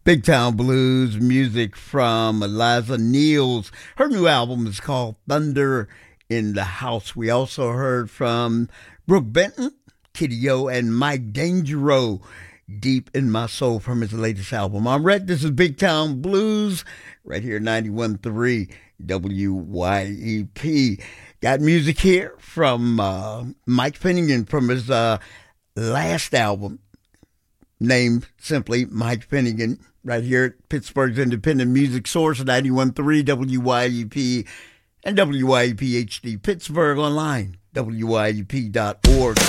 Big Town Blues music from Eliza Niels. Her new album is called Thunder in the House. We also heard from Brooke Benton, Kitty O, and Mike Dangereux, Deep in My Soul from his latest album. I'm Red. This is Big Town Blues right here, 91.3 WYEP. Got music here from Mike Finnegan from his last album, named simply Mike Finnegan, right here at Pittsburgh's independent music source, 91.3 WYEP and WYEP HD Pittsburgh, online, WYEP.org.